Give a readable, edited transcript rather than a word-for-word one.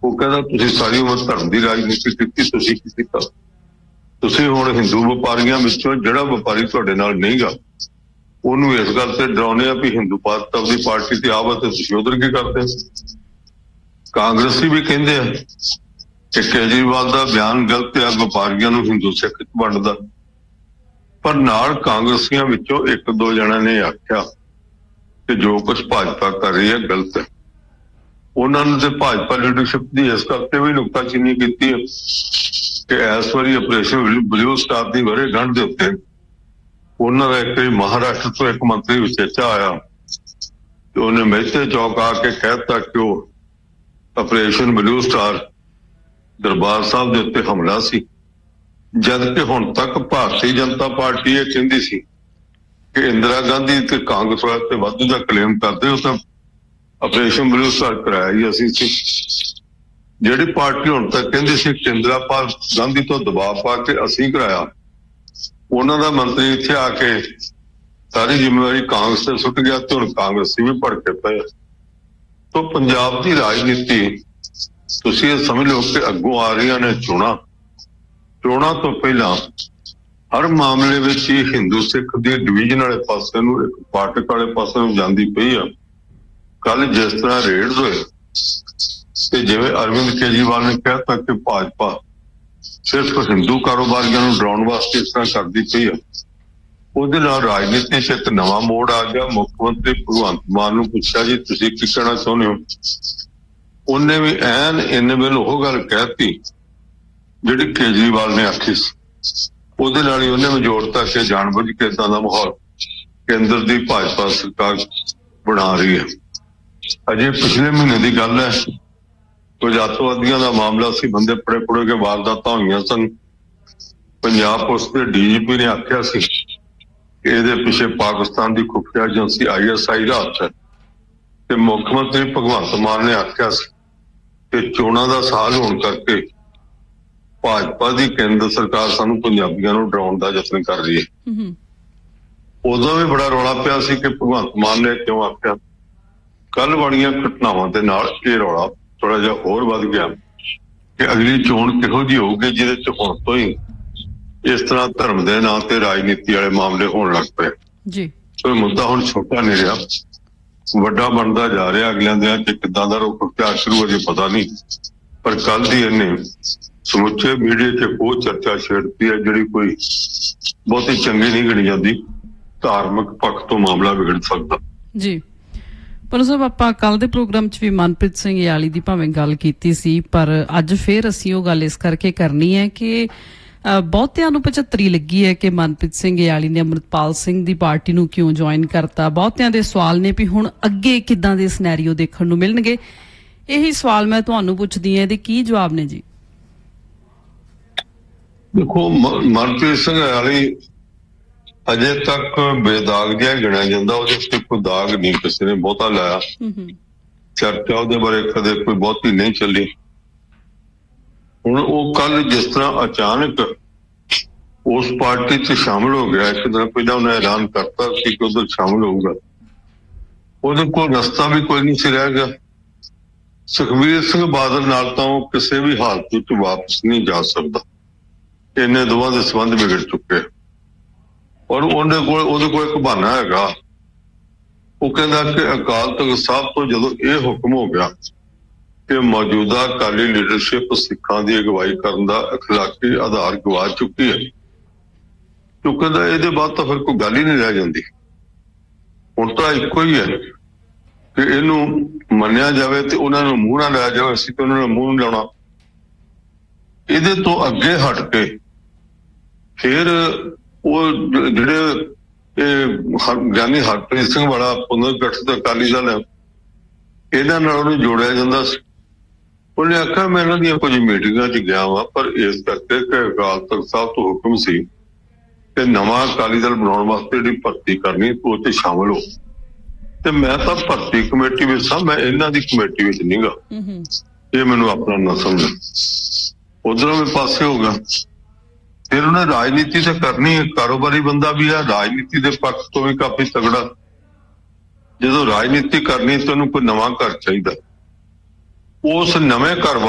ਉਹ ਕਹਿੰਦਾ ਤੁਸੀਂ ਸਾਰੀ ਉਮਰ ਧਰਮ ਦੀ ਰਾਜਨੀਤੀ ਕੀਤੀ, ਤੁਸੀਂ ਕੀ ਕੀਤਾ? ਤੁਸੀਂ ਹੁਣ ਹਿੰਦੂ ਵਪਾਰੀਆਂ ਵਿੱਚੋਂ ਜਿਹੜਾ ਵਪਾਰੀ ਤੁਹਾਡੇ ਨਾਲ ਨਹੀਂ ਗਾ ਉਹਨੂੰ ਇਸ ਗੱਲ ਤੇ ਡਰਾਉਂਦੇ ਆ ਵੀ ਹਿੰਦੂ ਦੀ ਪਾਰਟੀ ਤੇ ਆਵਾ ਤੇ ਤੁਸੀਂ ਉਧਰ ਕੀ ਕਰਦੇ? ਕਾਂਗਰਸੀ ਵੀ ਕਹਿੰਦੇ ਆ ਕਿ ਕੇਜਰੀਵਾਲ ਦਾ ਬਿਆਨ ਗਲਤ ਆ, ਵਪਾਰੀਆਂ ਨੂੰ ਹਿੰਦੂ ਸਿੱਖ ਵੰਡਦਾ। ਪਰ ਨਾਲ ਕਾਂਗਰਸੀਆਂ ਵਿੱਚੋਂ ਇੱਕ ਦੋ ਜਣਿਆਂ ਨੇ ਆਖਿਆ ਕਿ ਜੋ ਕੁਝ ਭਾਜਪਾ ਕਰ ਰਹੀ ਹੈ ਗਲਤ ਹੈ। ਉਹਨਾਂ ਨੇ ਤੇ ਭਾਜਪਾ ਲੀਡਰਸ਼ਿਪ ਦੀ ਇਸ ਕਰਕੇ ਵੀ ਨੁਕਤਾਚੀਨੀ ਕੀਤੀ ਹੈ ਕਿ ਇਸ ਵਾਰੀ ਆਪਰੇਸ਼ਨ ਬਲੂ ਸਟਾਰ ਦੀ ਵਰ੍ਹੇਗੰਢ ਦੇ ਉੱਤੇ ਉਹਨਾਂ ਦਾ ਇੱਕ ਮਹਾਰਾਸ਼ਟਰ ਤੋਂ ਇੱਕ ਮੰਤਰੀ ਵਿਚੇਚਾ ਆਇਆ ਤੇ ਉਹਨੇ ਮਹਿਤੇ ਚੌਕ ਆ ਕੇ ਕਹਿ ਦਿੱਤਾ ਕਿ ਉਹ operation blue star Darbar Sahib ਦੇ ਉੱਤੇ ਹਮਲਾ ਸੀ, ਜਦ ਕਿ ਹੁਣ ਤੱਕ ਭਾਰਤੀ ਜਨਤਾ ਪਾਰਟੀ ਇਹ ਕਹਿੰਦੀ ਸੀ ਕਿ ਇੰਦਰਾ ਗਾਂਧੀ ਤੇ ਕਾਂਗਰਸ ਵਾਸਤੇ ਵਾਧੂ ਦਾ ਕਲੇਮ ਕਰਦੇ ਹੋ ਤਾਂ ਆਪਰੇਸ਼ਨ ਬਲੂ ਸਟਾਰ ਕਰਾਇਆ ਹੀ ਅਸੀਂ ਸੀ। ਜਿਹੜੀ ਪਾਰਟੀ ਹੁਣ ਤੱਕ ਕਹਿੰਦੀ ਸੀ ਕਿ ਇੰਦਰਾ ਗਾਂਧੀ ਤੋਂ ਦਬਾਅ ਪਾ ਕੇ ਅਸੀਂ ਕਰਾਇਆ, ਉਹਨਾਂ ਦਾ ਮੰਤਰੀ ਇੱਥੇ ਆ ਕੇ ਸਾਰੀ ਜ਼ਿੰਮੇਵਾਰੀ ਕਾਂਗਰਸ ਤੇ ਸੁੱਟ ਗਿਆ ਤੇ ਹੁਣ ਕਾਂਗਰਸੀ ਵੀ ਭੜਕੇ ਪਏ। ਤਾਂ ਪੰਜਾਬ ਦੀ ਰਾਜਨੀਤੀ ਤੁਸੀਂ ਇਹ ਸਮਝ ਲਓ ਕਿ ਅੱਗੋਂ ਆ ਰਹੀਆਂ ਨੇ ਚੋਣਾਂ ਤੋਂ ਪਹਿਲਾਂ ਹਰ ਮਾਮਲੇ ਵਿੱਚ ਹੀ ਹਿੰਦੂ ਸਿੱਖ ਦੀ ਡਿਵੀਜ਼ਨ ਵਾਲੇ ਪਾਸੇ ਨੂੰ ਇੱਕ ਪਾਰਟਿਕ ਵਾਲੇ ਪਾਸੇ ਨੂੰ ਜਾਂਦੀ ਪਈ ਆ। ਕੱਲ ਜਿਸ ਤਰ੍ਹਾਂ ਰੇਡਸ ਹੋਏ ਤੇ ਜਿਵੇਂ ਅਰਵਿੰਦ ਕੇਜਰੀਵਾਲ ਨੇ ਕਹਿਤਾ ਕਿ ਭਾਜਪਾ ਸਿਰਫ ਹਿੰਦੂ ਕਾਰੋਬਾਰੀਆਂ ਨੂੰ ਡਰਾਉਣ ਵਾਸਤੇ ਇਸ ਤਰ੍ਹਾਂ ਕਰਦੀ ਪਈ ਆ, ਉਹਦੇ ਨਾਲ ਰਾਜਨੀਤੀ 'ਚ ਇੱਕ ਨਵਾਂ ਮੋੜ ਆ ਗਿਆ। ਮੁੱਖ ਮੰਤਰੀ ਭਗਵੰਤ ਮਾਨ ਨੂੰ ਪੁੱਛਿਆ ਜੀ ਤੁਸੀਂ ਕੀ ਕਹਿਣਾ ਚਾਹੁੰਦੇ ਹੋ? ਉਹਨੇ ਵੀ ਐਨ ਇੰਨੇ ਵੇਲੇ ਉਹ ਗੱਲ ਕਹਿਤੀ ਜਿਹੜੀ ਕੇਜਰੀਵਾਲ ਨੇ ਆਖੀ ਸੀ। ਉਹਦੇ ਨਾਲ ਹੀ ਉਹਨੇ ਵੀ ਜੋੜਤਾ ਕਿ ਜਾਣਬੁੱਝ ਕੇ ਏਦਾਂ ਦਾ ਮਾਹੌਲ ਕੇਂਦਰ ਦੀ ਭਾਜਪਾ ਸਰਕਾਰ ਬਣਾ ਰਹੀ ਹੈ। ਅਜੇ ਪਿਛਲੇ ਮਹੀਨੇ ਦੀ ਗੱਲ ਹੈ, ਕੁਝ ਅੱਤਵਾਦੀਆਂ ਦਾ ਮਾਮਲਾ ਸੀ, ਬੰਦੇ ਪੜੇ ਪੁੜੇ ਕੇ ਵਾਰਦਾਤਾਂ ਹੋਈਆਂ ਸਨ। ਪੰਜਾਬ ਪੁਲਿਸ ਦੇ ਡੀਜੀਪੀ ਨੇ ਆਖਿਆ ਸੀ ਕਿ ਇਹਦੇ ਪਿੱਛੇ ਪਾਕਿਸਤਾਨ ਦੀ ਖੁਫੀਆ ਏਜੰਸੀ ISI ਦਾ ਹੱਥ ਹੈ ਤੇ ਮੁੱਖ ਮੰਤਰੀ ਭਗਵੰਤ ਮਾਨ ਨੇ ਆਖਿਆ ਸੀ ਕਿ ਚੋਣਾਂ ਦਾ ਸਾਲ ਹੋਣ ਕਰਕੇ ਭਾਜਪਾ ਦੀ ਕੇਂਦਰ ਸਰਕਾਰ ਸਾਨੂੰ ਪੰਜਾਬੀਆਂ ਨੂੰ ਡਰਾਉਣ ਦਾ ਯਤਨ ਕਰ ਰਹੀ ਹੈ। ਉਦੋਂ ਵੀ ਬੜਾ ਰੌਲਾ ਪਿਆ ਸੀ ਕਿ ਭਗਵੰਤ ਮਾਨ ਨੇ ਕਿਉਂ ਆਖਿਆ। ਕੱਲ ਵਾਲੀਆਂ ਘਟਨਾਵਾਂ ਦੇ ਨਾਲ ਇਹ ਰੌਲਾ ਥੋੜਾ ਜਿਹਾ ਹੋਰ ਵੱਧ ਗਿਆ ਕਿ ਅਗਲੀ ਚੋਣ ਕਿਹੋ ਜਿਹੀ ਹੋਊਗੀ ਜਿਹਦੇ ਚ ਹੁਣ ਤੋਂ ਹੀ ਇਸ ਤਰ੍ਹਾਂ ਧਰਮ ਦੇ ਨਾਂ ਤੇ ਰਾਜਨੀਤੀ ਵਾਲੇ ਮਾਮਲੇ ਹੋਣ ਲੱਗ ਪਏ ਜੀ। ਕੋਈ ਮੁੱਦਾ ਹੁਣ ਛੋਟਾ ਨਹੀਂ ਰਿਹਾ, ਵੱਡਾ ਬਣਦਾ ਜਾ ਰਿਹਾ। ਅਗਲਿਆਂ ਦਿਨਾਂ ਚ ਕਿੱਦਾਂ ਦਾ ਰੁਖ ਅਖਤਿਆਰ ਸ਼ੁਰੂ ਅਜੇ ਪਤਾ ਨਹੀਂ, ਪਰ ਕੱਲ ਦੀ ਇਹਨੇ ਸਮੁੱਚੇ ਮੀਡੀਆ 'ਚ ਉਹ ਚਰਚਾ ਛੇੜਤੀ ਹੈ ਜਿਹੜੀ ਕੋਈ ਬਹੁਤੀ ਚੰਗੀ ਨਹੀਂ ਗਿਣੀ ਜਾਂਦੀ। ਧਾਰਮਿਕ ਪੱਖ ਤੋਂ ਮਾਮਲਾ ਵਿਗੜ ਸਕਦਾ ਜੀ। ਪਰ ਸਾਹਿਬ ਆਪਾਂ ਕੱਲ ਦੇ ਪ੍ਰੋਗਰਾਮ 'ਚ ਵੀ ਮਨਪ੍ਰੀਤ ਸਿੰਘ ਯਾਲੀ ਦੀ ਭਾਵੇਂ ਗੱਲ ਕੀਤੀ ਸੀ, ਪਰ ਅੱਜ ਫੇਰ ਅਸੀਂ ਉਹ ਗੱਲ ਇਸ ਕਰਕੇ ਕਰਨੀ ਹੈ ਕਿ ਬਹੁਤਿਆਂ ਨੂੰ 75 ਲੱਗੀ ਹੈ ਕਿ ਮਨਪ੍ਰੀਤ ਸਿੰਘ ਯਾਲੀ ਨੇ ਅੰਮ੍ਰਿਤਪਾਲ ਸਿੰਘ ਦੀ ਪਾਰਟੀ ਨੂੰ ਕਿਉਂ ਜੁਆਇਨ ਕਰਤਾ। ਬਹੁਤਿਆਂ ਦੇ ਸਵਾਲ ਨੇ ਵੀ ਹੁਣ ਅੱਗੇ ਕਿੱਦਾਂ ਦੇ ਸਿਨੈਰੀਓ ਦੇਖਣ ਨੂੰ ਮਿਲਣਗੇ। ਇਹੀ ਸਵਾਲ ਮੈਂ ਤੁਹਾਨੂੰ ਪੁੱਛਦੀ ਹਾਂ, ਇਹਦੇ ਕੀ ਜਵਾਬ ਨੇ ਜੀ? ਦੇਖੋ, ਮਨਪ੍ਰੀਤ ਸਿੰਘ ਯਾਲੀ ਅਜੇ ਤੱਕ ਬੇਦਾਗ ਜਿਹਾ ਗਿਣਿਆ ਜਾਂਦਾ, ਉਹਦੇ ਉੱਤੇ ਕੋਈ ਦਾਗ ਨਹੀਂ ਕਿਸੇ ਨੇ ਬਹੁਤਾ ਲਾਇਆ। ਚਰਚਾ ਉਹਦੇ ਬਾਰੇ ਕਦੇ ਕੋਈ ਬਹੁਤੀ ਨਹੀਂ ਚੱਲੀ। ਹੁਣ ਉਹ ਕੱਲ ਜਿਸ ਤਰ੍ਹਾਂ ਅਚਾਨਕ ਉਸ ਪਾਰਟੀ 'ਚ ਸ਼ਾਮਲ ਹੋ ਗਿਆ, ਇੱਕ ਦਿਨ ਪਹਿਲਾਂ ਉਹਨੇ ਐਲਾਨ ਕਰਤਾ ਸੀ ਕਿ ਉਧਰ ਸ਼ਾਮਲ ਹੋਊਗਾ, ਉਹਦੇ ਕੋਲ ਰਸਤਾ ਵੀ ਕੋਈ ਨਹੀਂ ਸੀ ਰਹਿ ਗਿਆ। ਸੁਖਬੀਰ ਸਿੰਘ ਬਾਦਲ ਨਾਲ ਤਾਂ ਉਹ ਕਿਸੇ ਵੀ ਹਾਲਤ ਵਿੱਚ ਵਾਪਸ ਨਹੀਂ ਜਾ ਸਕਦਾ, ਇੰਨੇ ਦੋਵਾਂ ਦੇ ਸੰਬੰਧ ਵਿਗੜ ਚੁੱਕੇ। ਔਰ ਉਹਦੇ ਕੋਲ ਇੱਕ ਬਹਾਨਾ ਹੈਗਾ, ਉਹ ਕਹਿੰਦਾ ਕਿ ਅਕਾਲ ਤਖਤ ਸਾਹਿਬ ਤੋਂ ਜਦੋਂ ਇਹ ਹੁਕਮ ਹੋ ਗਿਆ ਕਿ ਮੌਜੂਦਾ ਅਕਾਲੀ ਲੀਡਰਸ਼ਿਪ ਸਿੱਖਾਂ ਦੀ ਅਗਵਾਈ ਕਰਨ ਦਾ ਅਖਲਾਕੀ ਆਧਾਰ ਗਵਾ ਚੁੱਕੀ ਹੈ, ਉਹ ਕਹਿੰਦਾ ਇਹਦੇ ਬਾਅਦ ਤਾਂ ਫਿਰ ਕੋਈ ਗੱਲ ਹੀ ਨਹੀਂ ਰਹਿ ਜਾਂਦੀ। ਹੁਣ ਤਾਂ ਇੱਕੋ ਹੀ ਹੈ ਕਿ ਇਹਨੂੰ ਮੰਨਿਆ ਜਾਵੇ ਤੇ ਉਹਨਾਂ ਨੂੰ ਮੂੰਹ ਨਾ ਲਾਇਆ ਜਾਵੇ, ਅਸੀਂ ਤੇ ਉਹਨਾਂ ਨੂੰ ਮੂੰਹ ਨਹੀਂ ਲਾਉਣਾ। ਇਹਦੇ ਤੋਂ ਅੱਗੇ ਹਟ ਕੇ ਫਿਰ ਉਹ ਜਿਹੜੇ ਗਿਆਨੀ ਹਰਪ੍ਰੀਤ ਸਿੰਘ ਵਾਲਾ ਪੁਨਰ ਗਠਿਤ ਅਕਾਲੀ ਦਲ ਹੈ, ਇਹਨਾਂ ਨਾਲ ਉਹਨੂੰ ਜੋੜਿਆ ਜਾਂਦਾ ਸੀ। ਉਹਨੇ ਆਖਿਆ ਮੈਂ ਇਹਨਾਂ ਦੀਆਂ ਕੁਝ ਮੀਟਿੰਗਾਂ 'ਚ ਗਿਆ ਵਾ, ਪਰ ਇਸ ਕਰਕੇ ਕਿ ਅਕਾਲ ਤਖਤ ਸਾਹਿਬ ਤੋਂ ਹੁਕਮ ਸੀ ਕਿ ਨਵਾਂ ਅਕਾਲੀ ਦਲ ਬਣਾਉਣ ਵਾਸਤੇ ਜਿਹੜੀ ਭਰਤੀ ਕਰਨੀ ਉਹ 'ਚ ਸ਼ਾਮਲ ਹੋ, ਤੇ ਮੈਂ ਤਾਂ ਭਰਤੀ ਕਮੇਟੀ ਵਿੱਚ ਸਾਂ, ਮੈਂ ਇਹਨਾਂ ਦੀ ਕਮੇਟੀ ਵਿੱਚ ਨਹੀਂ ਗਾ। ਇਹ ਮੈਨੂੰ ਆਪਣਾ ਨਾ ਸਮਝ। ਉਧਰੋਂ ਵੀ ਪਾਸੇ ਹੋ ਗਿਆ। ਫਿਰ ਉਹਨੇ ਰਾਜਨੀਤੀ ਤਾਂ ਕਰਨੀ ਹੈ, ਕਾਰੋਬਾਰੀ ਬੰਦਾ ਵੀ ਹੈ, ਰਾਜਨੀਤੀ ਦੇ ਪੱਖ ਤੋਂ ਵੀ ਕਾਫੀ ਤਗੜਾ। ਜਦੋਂ ਰਾਜਨੀਤੀ ਕਰਨੀ ਤਾਂ ਉਹਨੂੰ ਕੋਈ ਨਵਾਂ ਘਰ ਚਾਹੀਦਾ। ਉਸ ਨਵੇਂ ਘਰ